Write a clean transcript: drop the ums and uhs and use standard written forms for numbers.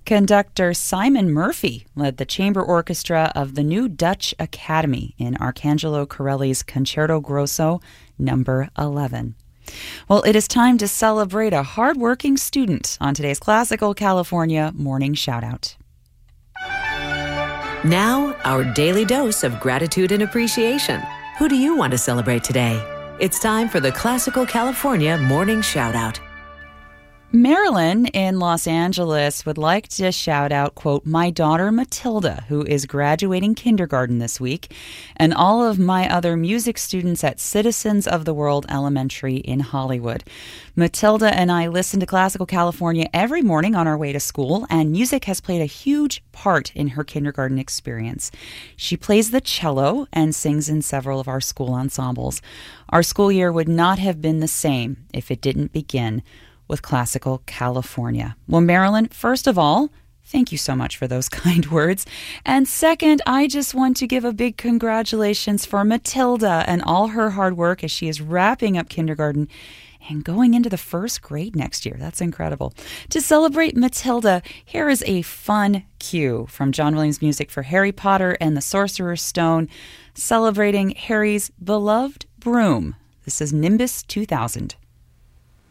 Conductor Simon Murphy led the chamber orchestra of the New Dutch Academy in Arcangelo Corelli's Concerto Grosso number 11. Well, it is time to celebrate a hardworking student on today's Classical California Morning Shoutout. Now, our daily dose of gratitude and appreciation. Who do you want to celebrate today? It's time for the Classical California Morning Shoutout. Marilyn in Los Angeles would like to shout out, quote, my daughter Matilda, who is graduating kindergarten this week, and all of my other music students at Citizens of the World Elementary in Hollywood. Matilda and I listen to Classical California every morning on our way to school, and music has played a huge part in her kindergarten experience. She plays the cello and sings in several of our school ensembles. Our school year would not have been the same if it didn't begin with Classical California. Well, Marilyn, first of all, thank you so much for those kind words. And second, I just want to give a big congratulations for Matilda and all her hard work as she is wrapping up kindergarten and going into the first grade next year. That's incredible. To celebrate Matilda, here is a fun cue from John Williams Music for Harry Potter and the Sorcerer's Stone, celebrating Harry's beloved broom. This is Nimbus 2000.